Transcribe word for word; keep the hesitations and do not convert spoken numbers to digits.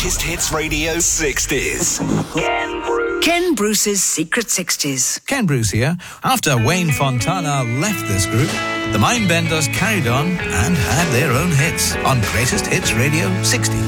Greatest Hits Radio sixties. Ken Bruce. Ken Bruce's Secret sixties. Ken Bruce here. After Wayne Fontana left this group, the Mindbenders carried on and had their own hits on Greatest Hits Radio sixty.